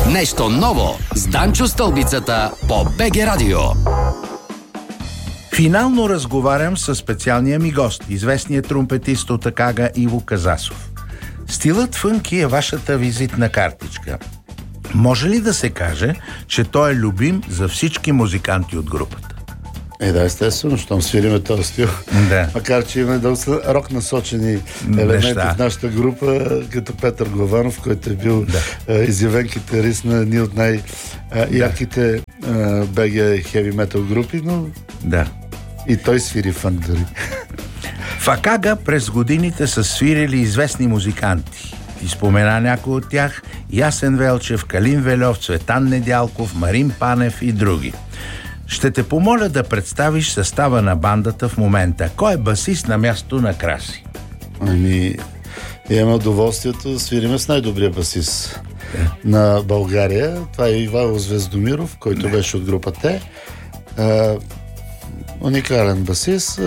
Нещо ново с Данчо Стълбицата по БГ Радио. Финално разговарям с специалния ми гост, известният тромпетист от Акага Иво Казасов. Стилът фънки е вашата визитна картичка. Може ли да се каже, че той е любим за всички музиканти от групата? Да, естествено, щом свириме този стил. Да. Макар, че имаме доста рок-насочени елементи в нашата група, като Петър Главанов, който е бил изявен китарист на едни от най-ярките БГ хеви метал групи, но и той свири фънк дори. В Акага през годините са свирили известни музиканти. Ти спомена някой от тях: Ясен Велчев, Калин Вельов, Цветан Недялков, Марин Панев и други. Ще те помоля да представиш състава на бандата в момента. Кой е басист на място на Краси? Имаме удоволствието да свириме с най-добрия басист на България. Това е Ивайло Звездомиров, който беше от групата. Уникален басист.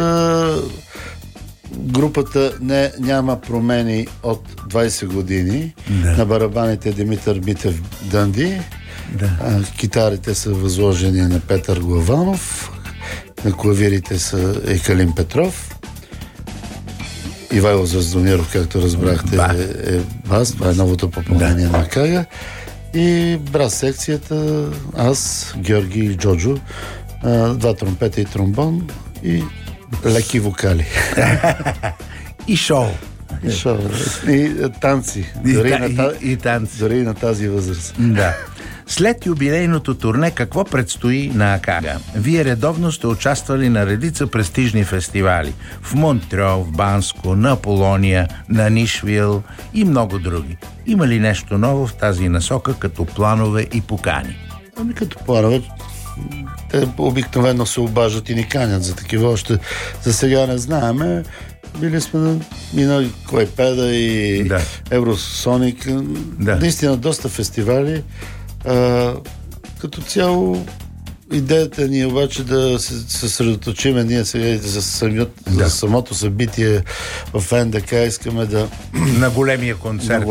Групата няма промени от 20 години. На барабаните Димитър Митев Дънди. Китарите са възложени на Петър Главанов, на клавирите е Калин Петров, Ивайло Звездомиров, както разбрахте, е бас. Това е новото попълнение на Акага. И брас секцията, аз, Георги и Джоджо, 2 тромпета и тромбон и леки вокали. И шоу. И танци. Дори и на тази възраст. Да. След юбилейното турне, какво предстои на Акага? Вие редовно сте участвали на редица престижни фестивали. В Монтреал, в Банско, на Полония, на Нишвил и много други. Има ли нещо ново в тази насока, като планове и покани? Като планове, те обикновено се обаждат и ни канят за такива. Още за сега не знаеме. Били сме на минали Клайпеда и Евросоник. Наистина доста фестивали. Като цяло идеята ни е обаче да се съсредоточиме ние сега за самото събитие в НДК. Искаме на големия концерт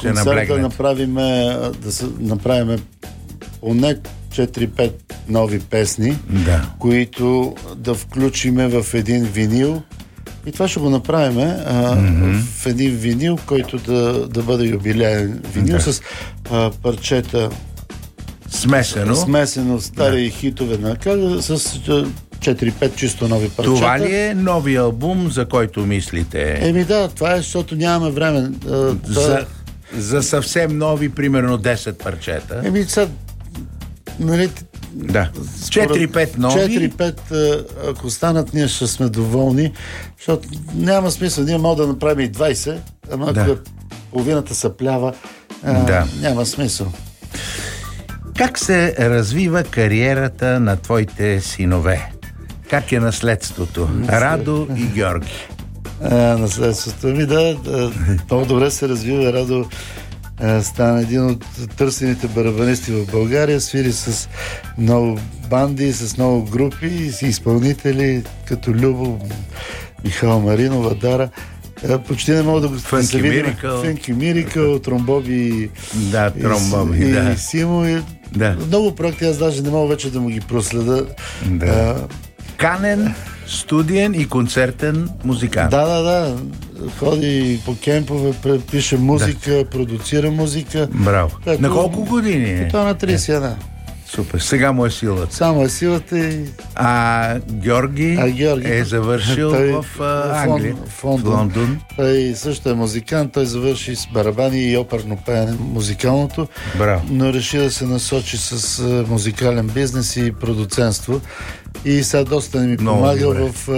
да направим поне 4-5 нови песни, които да включиме в един винил. И това ще го направим в един винил, който да бъде юбилеен винил с парчета смесено стари хитове на Акага с 4-5 чисто нови парчета. Това ли е нови албум, за който мислите? Това е, защото нямаме време. За съвсем нови, примерно 10 парчета. 4-5 нови. 4-5, ако станат, ние ще сме доволни, защото няма смисъл. Ние можем да направим и 20, ама ако половината се плява, няма смисъл. Как се развива кариерата на твоите синове? Как е наследството? Радо и Георги. Наследството ми, много добре се развива. Радо стана един от търсените барабанисти в България, свири с много банди, с много групи и изпълнители, като Любо, Михаил Маринова, Дара. Почти не мога да го следим. Фънки Мирикъл, Тромбоби и Симо. Много проекти, аз даже не мога вече да му ги проследа. Канен, студиен и концертен музикант. Ходи по кемпове, пише музика, продуцира музика. Браво. На колко години е? Това на 31. Супер. Сега му е силата. Само е силата и... Георги е завършил в Англия, в Лондон. Той също е музикант. Той завърши с барабани и оперно пеене, музикалното. Браво. Но реши да се насочи с музикален бизнес и продуцентство. И сега доста ми помага в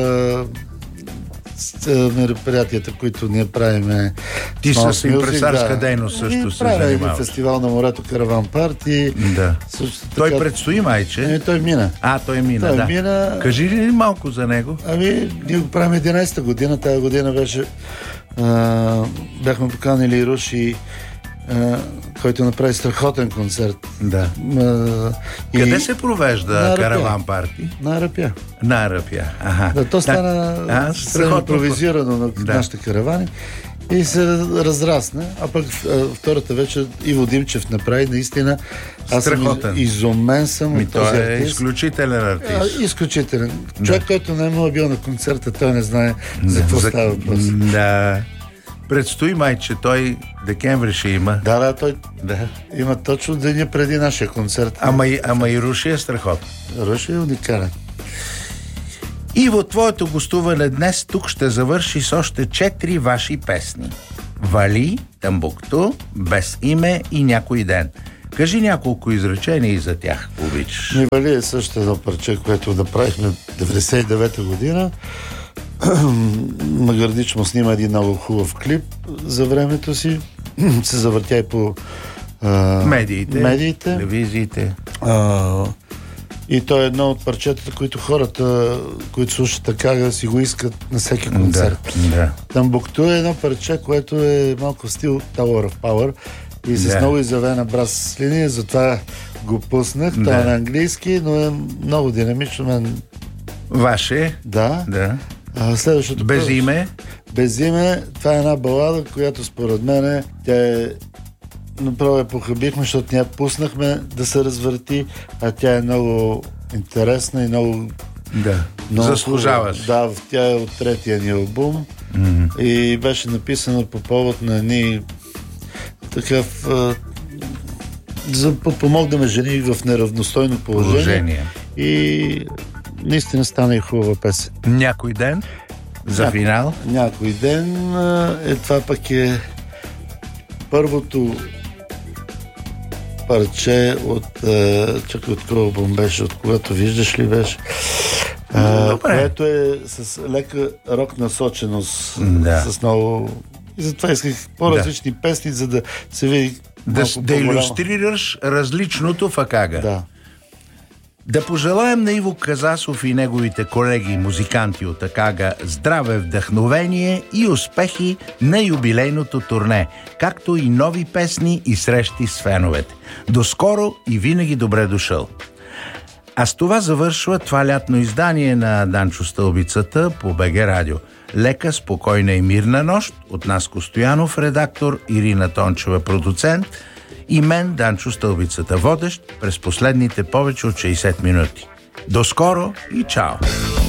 мероприятията, които ние правиме. Ти с импресарска дейност също се занимаваш. Правим фестивал на морето, Караван Парти. Той предстои, майче. Той мина. Той мина. Кажи ли малко за него? Ние го правим 11-та година. Тая година беше бяхме поканили Руши, който направи страхотен концерт. Къде се провежда Караван Парти? На Арапя. На Арапя. То стана импровизирано на нашите каравани. И се разрасна, а пък втората вечер Иво Димчев направи наистина. Аз съм изумен съм от този артист. Той е изключителен артист. Изключителен. Човек, който не е бил на концерта, той не знае за какво става въпрос. Да. Предстои май, че той декември ще има. Да, той има точно деня преди нашия концерт. Ама и Руши е страхотно. Руши е уникален. Иво, твоето гостуване днес тук ще завърши с още 4 ваши песни. Вали, Тамбукту, Без име и Някой ден. Кажи няколко изречения и за тях, обичаш. Вали е също едно парче, което направихме 99-та година. Магардич му снима един много хубав клип за времето си. Се завъртя и по медиите, телевизиите. И то е едно от парчетата, които хората, които слушат така, си го искат на всеки концерт. Да. Тамбукту е едно парче, което е малко в стил Tower of Power и с много изявена брас линия, затова го пуснах. Това е на английски, но е много динамично. Ваше? Да. Следващото Без име? Без име, това е една балада, която според мен направо я похабихме, защото ние пуснахме да се развърти, а тя е много интересна и много заслужаваш. Да, тя е от третия ни албум и беше написана по повод на едни такъв за подпомогнем жени в неравностойно положение. И наистина стана и хубава песен. Някой ден? За финал? Някой ден. Това пък е първото парче от чакай от кой албум беше, от когато виждаш ли беше, което е с лека рок насоченост, с много. И затова исках по-различни песни, за да се види да илюстрираш различното в Акага. Да пожелаем на Иво Казасов и неговите колеги музиканти от Акага здраве, вдъхновение и успехи на юбилейното турне, както и нови песни и срещи с феновете. До скоро и винаги добре дошъл! А с това завършва това лятно издание на Данчо Стълбицата по БГ Радио. Лека, спокойна и мирна нощ от Наско Стоянов, редактор, Ирина Тончева, продуцент, и мен, Данчо Стълбицата, водещ през последните повече от 60 минути. До скоро и чао!